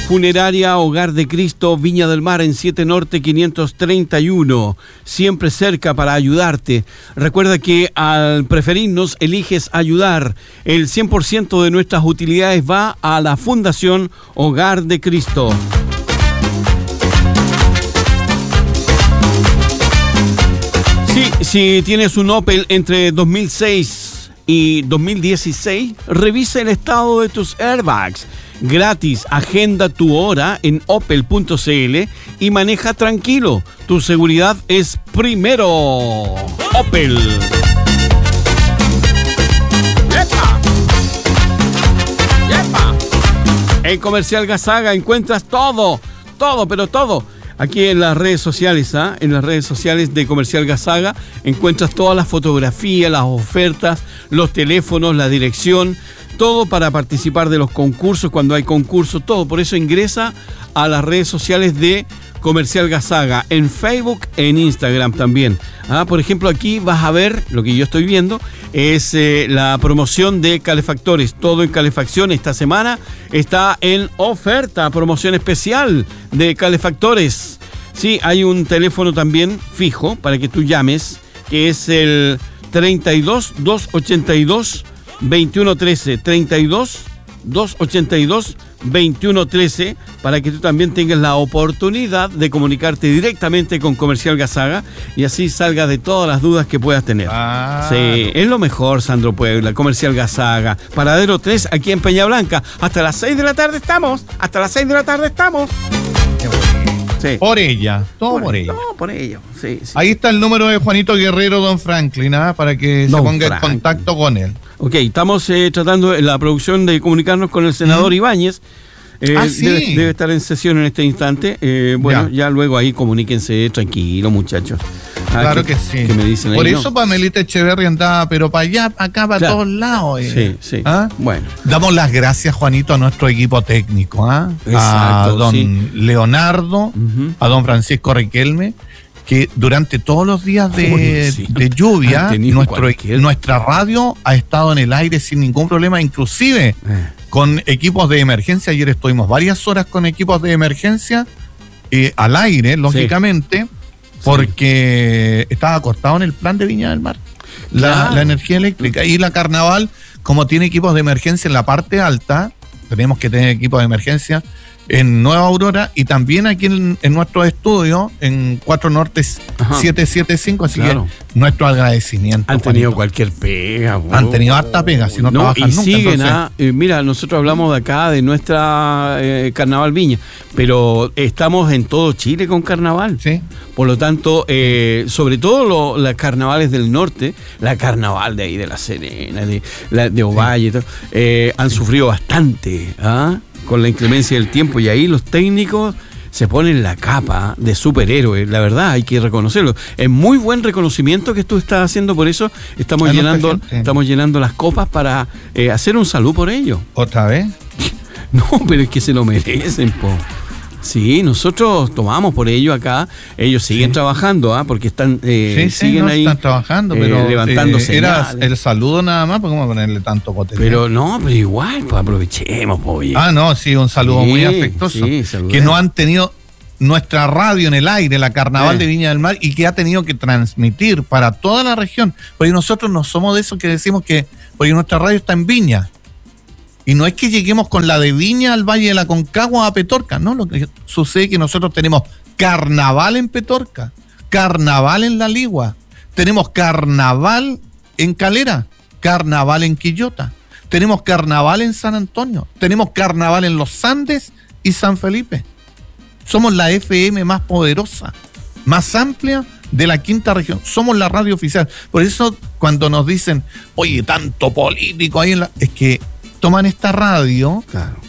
Funeraria Hogar de Cristo, Viña del Mar, en 7 Norte 531. Siempre cerca para ayudarte. Recuerda que al preferirnos, eliges ayudar. El 100% de nuestras utilidades va a la Fundación Hogar de Cristo. Sí, si tienes un Opel entre 2006 y 2016, revisa el estado de tus airbags. Gratis, agenda tu hora en opel.cl y maneja tranquilo. Tu seguridad es primero. Opel. ¡Yepa! ¡Yepa! En Comercial Gasaga encuentras todo, pero todo. Aquí en las redes sociales, en las redes sociales de Comercial Gasaga encuentras todas las fotografías, las ofertas, los teléfonos, la dirección, todo para participar de los concursos, cuando hay concursos, todo. Por eso ingresa a las redes sociales de Comercial Gasaga, en Facebook, en Instagram también. Por ejemplo, aquí vas a ver, lo que yo estoy viendo, es la promoción de calefactores. Todo en calefacción esta semana está en oferta, promoción especial de calefactores. Sí, hay un teléfono también fijo para que tú llames, que es el 32 282 2113, 32 282 2113, para que tú también tengas la oportunidad de comunicarte directamente con Comercial Gasaga y así salgas de todas las dudas que puedas tener. Sí, es lo mejor, Sandro Puebla, Comercial Gasaga, Paradero 3, aquí en Peña Blanca. Hasta las 6 de la tarde estamos. Sí. Por ella, todo por ella. Todo por ella, sí. Ahí está el número de Juanito Guerrero, don Franklin, para que se ponga en contacto con él. Ok, estamos tratando la producción de comunicarnos con el senador Ibáñez. Sí. Debe estar en sesión en este instante. Ya luego ahí comuníquense tranquilo, muchachos. Claro que sí. Que me dicen por ahí, eso Pamelita Echeverri andaba, pero para allá, acá, para todos lados. Sí. Bueno. Damos las gracias, Juanito, a nuestro equipo técnico, Exacto, a don Leonardo, a don Francisco Riquelme, que durante todos los días de lluvia, nuestra radio ha estado en el aire sin ningún problema, inclusive con equipos de emergencia. Ayer estuvimos varias horas con equipos de emergencia al aire, lógicamente, porque estaba cortado en el plan de Viña del Mar la energía eléctrica. Y la Carnaval, como tiene equipos de emergencia en la parte alta, tenemos que tener equipos de emergencia en Nueva Aurora y también aquí en nuestro estudio en 4 Norte 775, así que nuestro agradecimiento. Han tenido cualquier pega. Han tenido harta pega, si no trabajan nunca. Siguen, mira, nosotros hablamos de acá, de nuestra Carnaval Viña, pero estamos en todo Chile con Carnaval. Sí. Por lo tanto, sobre todo los carnavales del norte, la Carnaval de ahí de La Serena, de Ovalle, todo, han sufrido bastante, con la inclemencia del tiempo, y ahí los técnicos se ponen la capa de superhéroe, la verdad, hay que reconocerlo. Es muy buen reconocimiento que tú estás haciendo, por eso estamos llenando las copas para hacer un salud por ellos. ¿Otra vez? No, pero es que se lo merecen, po. Sí, nosotros tomamos por ello acá. Ellos siguen trabajando, porque están siguen ahí. Están trabajando, pero levantándose. Era el saludo nada más, porque ¿cómo ponerle tanto contenido? Pero igual, pues aprovechemos, oye. Un saludo muy afectuoso. Que no han tenido nuestra radio en el aire, la Carnaval de Viña del Mar, y que ha tenido que transmitir para toda la región. Porque nosotros no somos de esos que decimos que, porque nuestra radio está en Viña. Y no es que lleguemos con la de Viña al Valle de la Concagua a Petorca, no, lo que sucede es que nosotros tenemos carnaval en Petorca, carnaval en La Ligua, tenemos carnaval en Calera, carnaval en Quillota, tenemos carnaval en San Antonio, tenemos carnaval en Los Andes y San Felipe. Somos la FM más poderosa, más amplia de la quinta región. Somos la radio oficial. Por eso cuando nos dicen, oye, tanto político ahí es que toman esta radio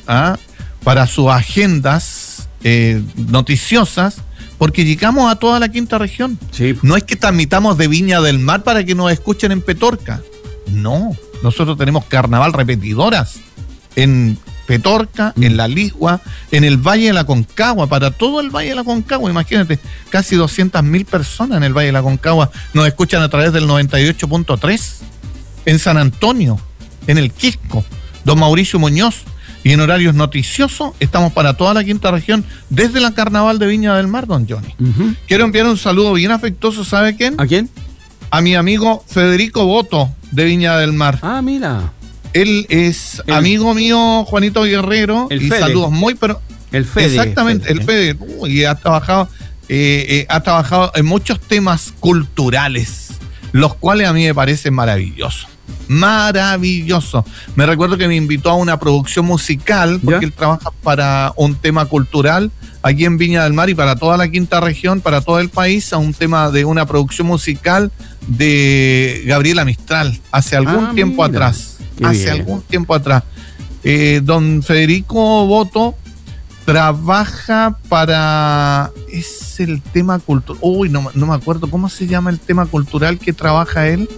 para sus agendas noticiosas, porque llegamos a toda la quinta región. Sí. No es que transmitamos de Viña del Mar para que nos escuchen en Petorca. No, nosotros tenemos carnaval repetidoras en Petorca, en La Ligua, en el Valle de la Concagua, para todo el Valle de la Concagua. Imagínate, casi 200.000 personas en el Valle de la Concagua nos escuchan a través del 98.3, en San Antonio, en el Quisco, don Mauricio Muñoz y en horarios noticiosos estamos para toda la quinta región desde la Carnaval de Viña del Mar, don Johnny. Quiero enviar un saludo bien afectuoso, ¿sabe quién? ¿A quién? A mi amigo Federico Boto de Viña del Mar. Ah, mira. Él es amigo mío, Juanito Guerrero, y Fede. saludos muy, pero el Fede. Exactamente, el Fede. Y ha trabajado en muchos temas culturales, los cuales a mí me parecen maravillosos. Maravilloso. Me recuerdo que me invitó a una producción musical, porque él trabaja para un tema cultural aquí en Viña del Mar y para toda la quinta región, para todo el país, a un tema de una producción musical de Gabriela Mistral, hace algún tiempo atrás. Algún tiempo atrás. Don Federico Boto trabaja para... Es el tema cultural... Uy, no me acuerdo cómo se llama el tema cultural que trabaja él.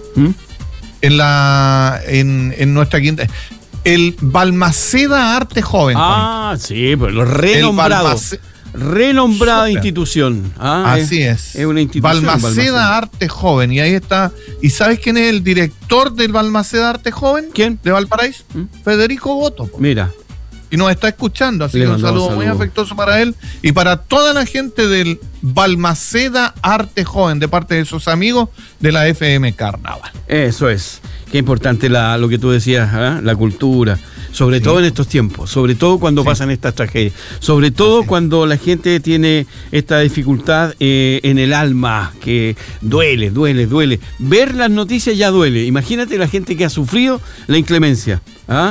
En nuestra quinta... El Balmaceda Arte Joven. Ah, sí, pues lo renombrado. Renombrada super institución. Así es. Es una institución. Balmaceda Arte Joven. Y ahí está. ¿Y sabes quién es el director del Balmaceda Arte Joven? ¿Quién? De Valparaíso. Federico Boto. Mira. Y nos está escuchando, así que un saludo muy afectuoso para él y para toda la gente del Balmaceda Arte Joven, de parte de sus amigos de la FM Carnaval. Eso es. Qué importante lo que tú decías, la cultura, sobre todo en estos tiempos, sobre todo cuando pasan estas tragedias, sobre todo cuando la gente tiene esta dificultad en el alma, que duele. Ver las noticias ya duele. Imagínate la gente que ha sufrido la inclemencia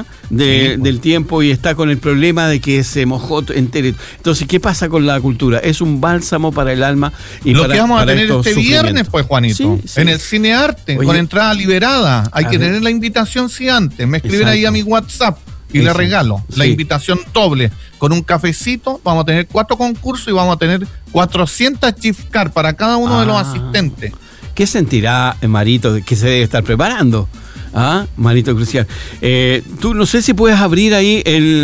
del tiempo y está con el problema de que se mojó entero. Entonces, ¿qué pasa con la cultura? Es un bálsamo para el alma. Y lo que vamos a tener este viernes, pues, Juanito, en el Cine Arte, con entrada liberada. Hay que tener la invitación antes. Me escriben ahí a mi WhatsApp y le regalo la invitación doble. Con un cafecito, vamos a tener 4 concursos y vamos a tener 400 gift cards para cada uno de los asistentes. ¿Qué sentirá Marito que se debe estar preparando? Marito Crucial. Tú no sé si puedes abrir ahí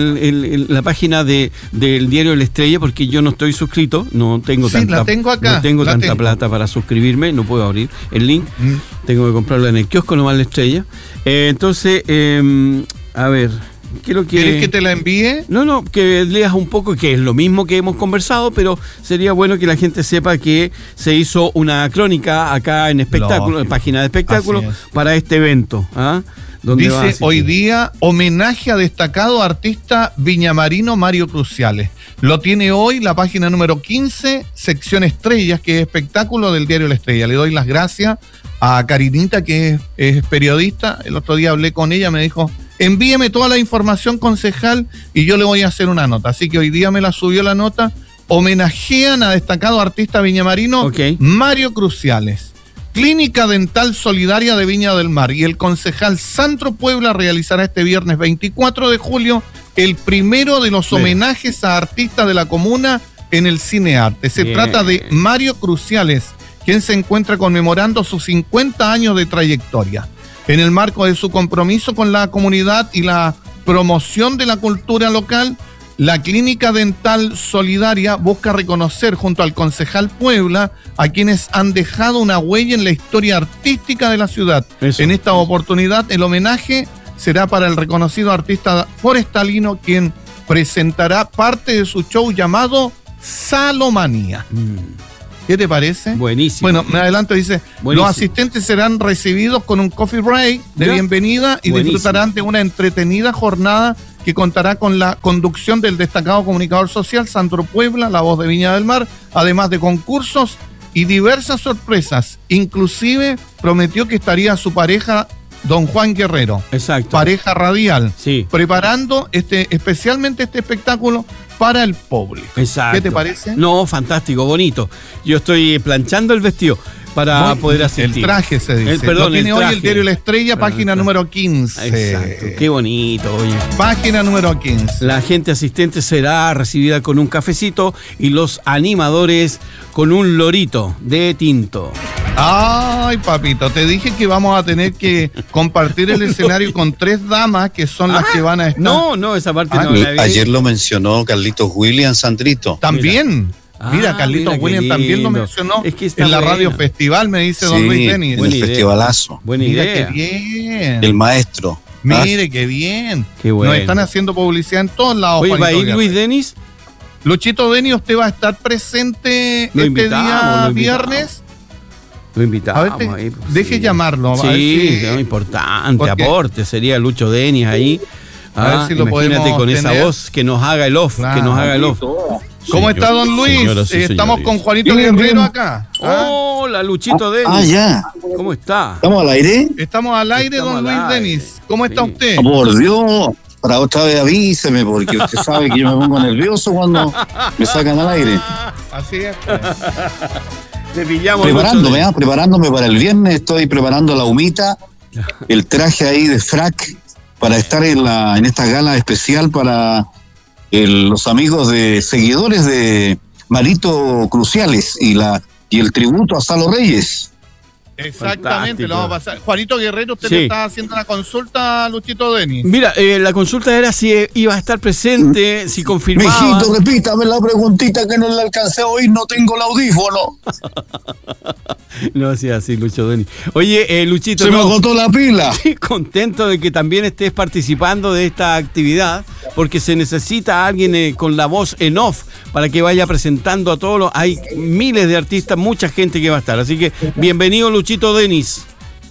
la página del diario La Estrella, porque yo no estoy suscrito, no tengo tanta, la tengo acá, no tengo tanta plata para suscribirme, no puedo abrir el link, tengo que comprarlo en el kiosco nomás La Estrella. Entonces, a ver, ¿quieres que te la envíe? No, que leas un poco, que es lo mismo que hemos conversado, pero sería bueno que la gente sepa que se hizo una crónica acá en espectáculo, en página de espectáculo, para este evento. Dice hoy día, homenaje a destacado artista viñamarino Mario Cruciales. Lo tiene hoy la página número 15, sección Estrellas, que es espectáculo del diario La Estrella. Le doy las gracias a Karinita, que es periodista. El otro día hablé con ella, me dijo: envíeme toda la información, concejal, y yo le voy a hacer una nota. Así que hoy día me la subió la nota. Homenajean a destacado artista viñamarino Mario Cruciales. Clínica Dental Solidaria de Viña del Mar y el concejal Sandro Puebla realizará este viernes 24 de julio el primero de los homenajes a artistas de la comuna en el Cine Arte. Se trata de Mario Cruciales, quien se encuentra conmemorando sus 50 años de trayectoria. En el marco de su compromiso con la comunidad y la promoción de la cultura local, la Clínica Dental Solidaria busca reconocer junto al concejal Puebla a quienes han dejado una huella en la historia artística de la ciudad. En esta oportunidad, el homenaje será para el reconocido artista forestalino, quien presentará parte de su show llamado Salomanía. ¿Qué te parece? Buenísimo. Bueno, me adelanto, dice, los asistentes serán recibidos con un coffee break de bienvenida y disfrutarán de una entretenida jornada que contará con la conducción del destacado comunicador social Sandro Puebla, la voz de Viña del Mar, además de concursos y diversas sorpresas. Inclusive prometió que estaría su pareja, don Juan Guerrero. Exacto. Pareja radial. Sí. Preparando especialmente este espectáculo para el público. Exacto. ¿Qué te parece? No, fantástico, bonito. Yo estoy planchando el vestido para poder asistir. El traje se dice. Lo tiene hoy el diario La Estrella, página número 15. Exacto, qué bonito, oye. Página número 15. La gente asistente será recibida con un cafecito y los animadores con un lorito de tinto. Ay, papito, te dije que vamos a tener que compartir el escenario con 3 damas que son las que van a estar. No, esa parte no la vi. Ayer lo mencionó Carlitos William Sandrito. También. Mira, Carlitos William también lo mencionó en la radio festival, me dice don Luis Denis. En el festivalazo. Buena idea. Qué bien. El maestro. Mire, qué bien. Qué bueno. Nos están haciendo publicidad en todos lados. Oye, ¿va a ir Luis Denis? Luchito Denis, ¿usted va a estar presente día viernes? Lo invitamos. A ver, ahí, pues, deje llamarlo. Sí, es importante aporte. Sería Lucho Denis ahí. A ver si lo imagínate con tener. esa voz que nos haga el off. Claro. Que nos haga el off. ¿Cómo está, don Luis? Señoras y Estamos señores. con Juanito Guerrero acá. Hola, Luchito Denis. ya. ¿Cómo está? ¿Estamos al aire? Estamos al aire, Estamos don al Luis aire. Denis. ¿Cómo está usted? Por Dios, para otra vez avíseme, porque usted sabe que yo me pongo nervioso cuando me sacan al aire. Así es. Te pillamos. Preparándome para el viernes, estoy preparando la humita, el traje ahí de frac, para estar en esta gala especial para los amigos de seguidores de Marito Cruciales y el tributo a Salo Reyes. Exactamente, Fantástico. lo vamos a pasar. Juanito Guerrero, usted Sí. le está haciendo una consulta a Luchito Denis. Mira, la consulta era si iba a estar presente, si confirmaba. Mijito, repítame la preguntita que no le alcancé a oír, no tengo el audífono. No hacía así, Lucho Denis. Oye, Luchito, Se me agotó la pila. Estoy contento de que también estés participando de esta actividad, porque se necesita alguien con la voz en off para que vaya presentando a todos los... Hay miles de artistas, mucha gente que va a estar. Así que bienvenido, Luchito Denis.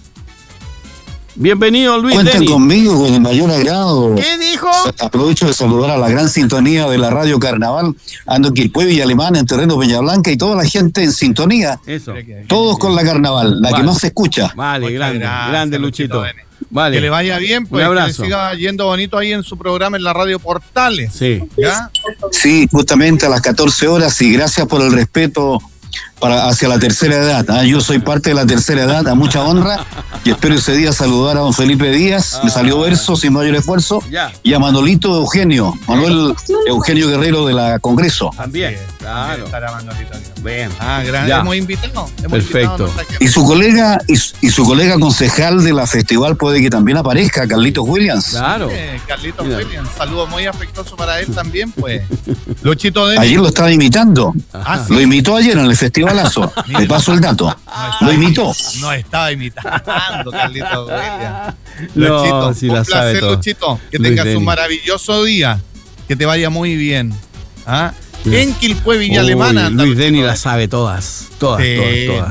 Bienvenido, Luis Cuenten Denis. conmigo con el mayor agrado. ¿Qué dijo? Aprovecho de saludar a la gran sintonía de la Radio Carnaval, ando en Quilpué, Villa Alemana, en Terreno Peñablanca y toda la gente en sintonía, Eso. todos con la Carnaval, la Vale. que más se escucha. Vale, Muchas grande, gracias, grande, Luchito. Denis. Vale. Que le vaya bien, pues Un que le abrazo. siga yendo bonito ahí en su programa en la Radio Portales. Sí. ¿Ya? Sí, justamente a las 14 horas y gracias por el respeto hacia la tercera edad. Yo soy parte de la tercera edad, a mucha honra, y espero ese día saludar a don Felipe Díaz, me salió verso sin mayor esfuerzo, Ya. y a Manuel Eugenio Guerrero de la Congreso. También, Así es. claro. Estará Manolito aquí. Bien. Grande. Ya. Hemos invitado. Perfecto. Y su colega concejal de la festival puede que también aparezca, Carlitos Williams. Claro. Carlitos Mira. Williams. Saludo muy afectuoso para él también, pues. Luchito Denis. Ayer lo estaba imitando. Ah, sí. Lo imitó ayer en el festivalazo. Le paso el dato. Lo imitó. No estaba imitando, Carlitos Williams. No, Luchito, sí un la placer, sabe todo. Luchito. Que Luis tengas un Denis. maravilloso día. Que te vaya muy bien. ¿Ah? Sí. En Quilpué, Villa Uy, Alemana. anda Luis Denis Luchito las sabe todas. Todas. No,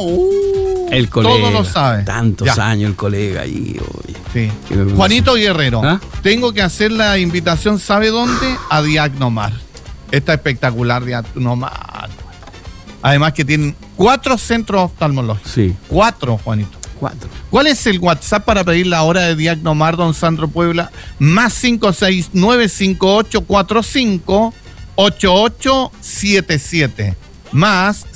El colega. todo lo sabe. Tantos Ya. años el colega ahí. Oye. Sí. Qué vergüenza. Juanito Guerrero, ¿Ah? tengo que hacer la invitación, ¿sabe dónde? A Diagnomar. Esta espectacular Diagnomar. Además que tienen 4 centros oftalmológicos. Sí, 4, Juanito. 4. ¿Cuál es el WhatsApp para pedir la hora de Diagnomar, don Sandro Puebla? Más 569-5845-8877. Más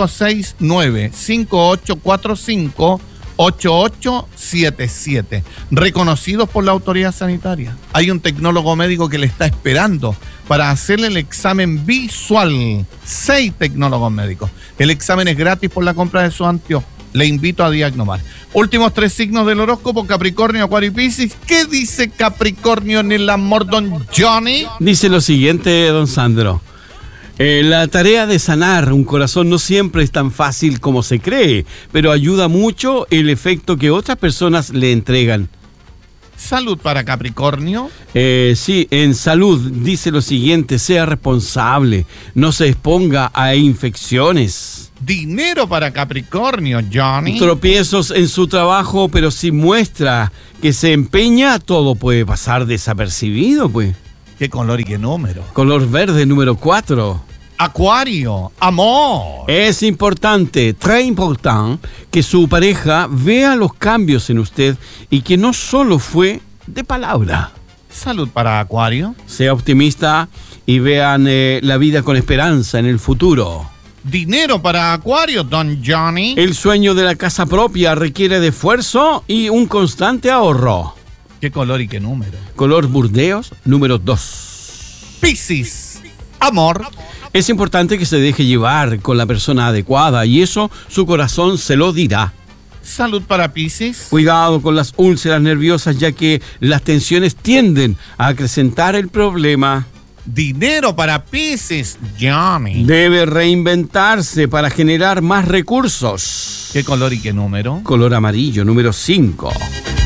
569-5845-8877. Reconocidos por la autoridad sanitaria. Hay un tecnólogo médico que le está esperando para hacerle el examen visual. 6 tecnólogos médicos. El examen es gratis por la compra de su anteojos. Le invito a Diagnomar. Últimos 3 signos del horóscopo: Capricornio, Acuario y Piscis. ¿Qué dice Capricornio en el amor, don Johnny? Dice lo siguiente, don Sandro. La tarea de sanar un corazón no siempre es tan fácil como se cree, pero ayuda mucho el efecto que otras personas le entregan. Salud para Capricornio. Sí, en salud dice lo siguiente: sea responsable, no se exponga a infecciones. Dinero para Capricornio, Johnny. Tropiezos en su trabajo, pero si muestra que se empeña, todo puede pasar desapercibido, pues. ¿Qué color y qué número? Color verde número 4. Acuario, amor. Es importante, très important, que su pareja vea los cambios en usted y que no solo fue de palabra. Salud para Acuario. Sea optimista y vean la vida con esperanza en el futuro. Dinero para Acuario, don Johnny. El sueño de la casa propia requiere de esfuerzo y un constante ahorro. ¿Qué color y qué número? Color burdeos número 2. Piscis, amor. Es importante que se deje llevar con la persona adecuada y eso su corazón se lo dirá. Salud para Piscis. Cuidado con las úlceras nerviosas, ya que las tensiones tienden a acrecentar el problema. Dinero para Piscis, Johnny. Debe reinventarse para generar más recursos. ¿Qué color y qué número? Color amarillo número 5.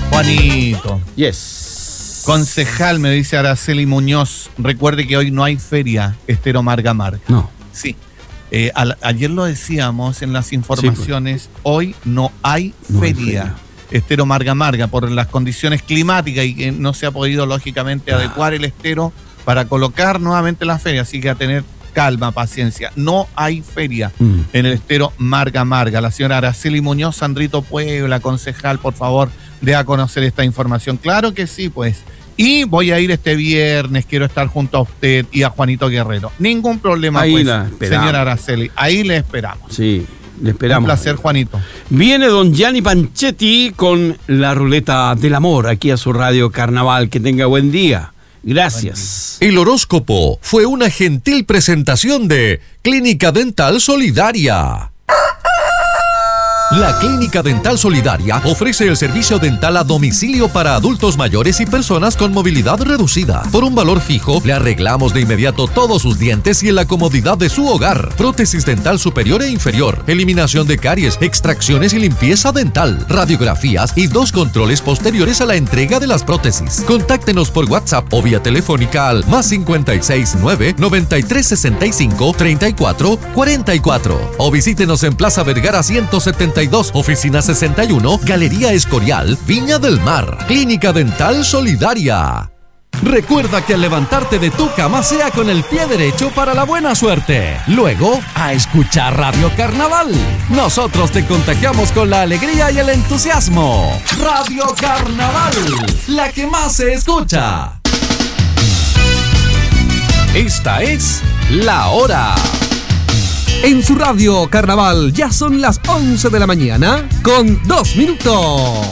Juanito. Yes. Concejal, me dice Araceli Muñoz. Recuerde que hoy no hay feria Estero Marga Marga. No. Sí. Ayer lo decíamos en las informaciones. Sí, pues. Hoy no hay feria Estero Marga Marga por las condiciones climáticas y que no se ha podido lógicamente adecuar el estero para colocar nuevamente la feria. Así que a tener calma, paciencia. No hay feria en el Estero Marga Marga. La señora Araceli Muñoz, Sandrito Puebla, concejal, por favor, dé a conocer esta información. Claro que sí, pues. Y voy a ir este viernes, quiero estar junto a usted y a Juanito Guerrero. Ningún problema, ahí pues, señora Araceli. Ahí le esperamos. Sí, le esperamos. Un placer, Juanito. Viene don Gianni Panchetti con la ruleta del amor aquí a su radio Carnaval. Que tenga buen día. Gracias. El horóscopo fue una gentil presentación de Clínica Dental Solidaria. La Clínica Dental Solidaria ofrece el servicio dental a domicilio para adultos mayores y personas con movilidad reducida. Por un valor fijo, le arreglamos de inmediato todos sus dientes y en la comodidad de su hogar. Prótesis dental superior e inferior, eliminación de caries, extracciones y limpieza dental, radiografías y 2 controles posteriores a la entrega de las prótesis. Contáctenos por WhatsApp o vía telefónica al +56 9 93 65 34 44 o visítenos en Plaza Vergara 172, Oficina 61, Galería Escorial, Viña del Mar. Clínica Dental Solidaria. Recuerda que al levantarte de tu cama sea con el pie derecho para la buena suerte. Luego, a escuchar Radio Carnaval. Nosotros te contagiamos con la alegría y el entusiasmo. Radio Carnaval, la que más se escucha. Esta es La Hora. En su radio Carnaval ya son las 11 de la mañana con 2 minutos.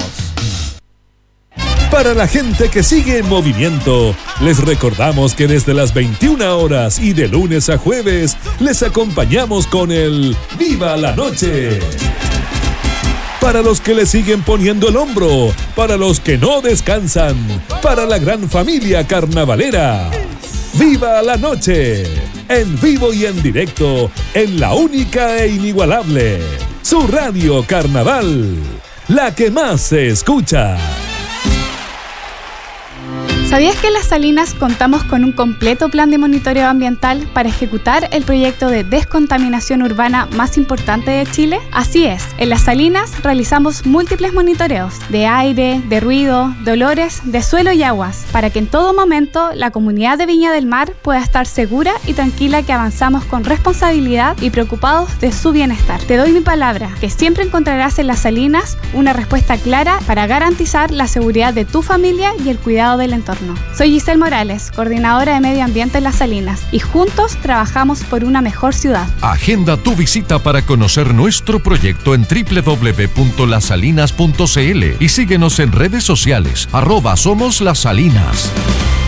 Para la gente que sigue en movimiento, les recordamos que desde las 21 horas y de lunes a jueves les acompañamos con el ¡Viva la Noche! Para los que le siguen poniendo el hombro, para los que no descansan, para la gran familia carnavalera. ¡Viva la Noche! En vivo y en directo, en la única e inigualable, su radio Carnaval, la que más se escucha. ¿Sabías que en Las Salinas contamos con un completo plan de monitoreo ambiental para ejecutar el proyecto de descontaminación urbana más importante de Chile? Así es, en Las Salinas realizamos múltiples monitoreos de aire, de ruido, de olores, de suelo y aguas, para que en todo momento la comunidad de Viña del Mar pueda estar segura y tranquila que avanzamos con responsabilidad y preocupados de su bienestar. Te doy mi palabra, que siempre encontrarás en Las Salinas una respuesta clara para garantizar la seguridad de tu familia y el cuidado del entorno. Soy Giselle Morales, coordinadora de Medio Ambiente en Las Salinas, y juntos trabajamos por una mejor ciudad. Agenda tu visita para conocer nuestro proyecto en www.lasalinas.cl y síguenos en redes sociales @SomosLasSalinas.